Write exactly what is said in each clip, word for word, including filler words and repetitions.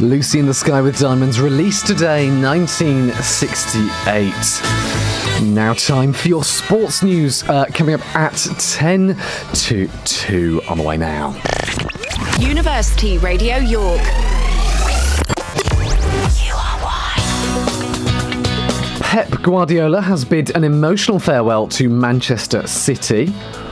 Lucy in the Sky with Diamonds, released today, nineteen sixty-eight. Now time for your sports news, uh, coming up at ten to two on the way now. University Radio York. Pep Guardiola has bid an emotional farewell to Manchester City.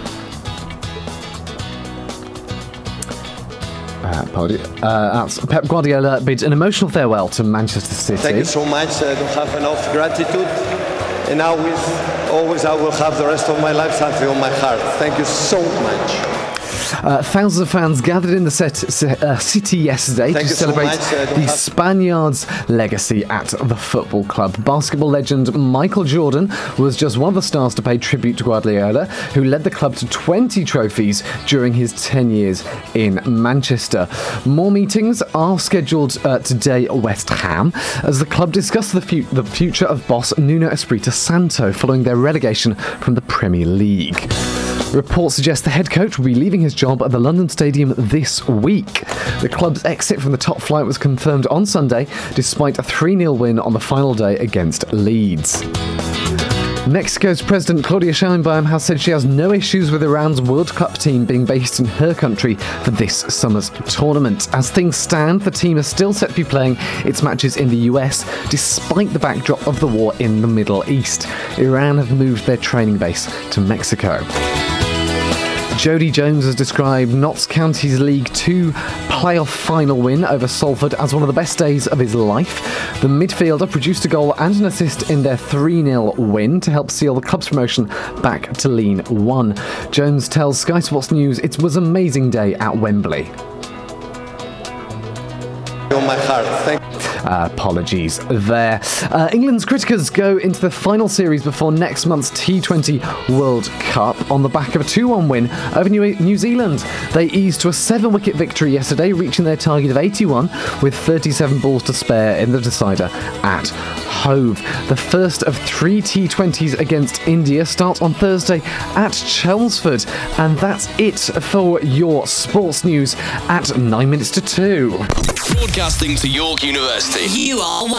Uh, apologies. Uh, Pep Guardiola bid an emotional farewell to Manchester City. Thank you so much. I don't have enough gratitude. And I will, always I will have the rest of my life something on my heart. Thank you so much. Uh, thousands of fans gathered in the set, uh, city yesterday Thank to celebrate so uh, the have... Spaniards' legacy at the football club. Basketball legend Michael Jordan was just one of the stars to pay tribute to Guardiola, who led the club to twenty trophies during his ten years in Manchester. More meetings are scheduled uh, today at West Ham as the club discuss the, fu- the future of boss Nuno Espirito Santo following their relegation from the Premier League. Reports suggest the head coach will be leaving his job at the London Stadium this week. The club's exit from the top flight was confirmed on Sunday, despite a three nil win on the final day against Leeds. Mexico's President Claudia Sheinbaum has said she has no issues with Iran's World Cup team being based in her country for this summer's tournament. As things stand, the team is still set to be playing its matches in the U S, despite the backdrop of the war in the Middle East. Iran have moved their training base to Mexico. Jody Jones has described Notts County's League Two playoff final win over Salford as one of the best days of his life. The midfielder produced a goal and an assist in their three nil win to help seal the club's promotion back to League One. Jones tells Sky Sports News it was an amazing day at Wembley. On my heart. Thank Uh, apologies there. Uh, England's cricketers go into the final series before next month's T twenty World Cup on the back of a two one win over New, New Zealand. They eased to a seven-wicket victory yesterday, reaching their target of eighty-one with thirty-seven balls to spare in the decider at Hove. The first of three T twenties against India starts on Thursday at Chelmsford. And that's it for your sports news at nine minutes to two. Broadcasting to York University. You are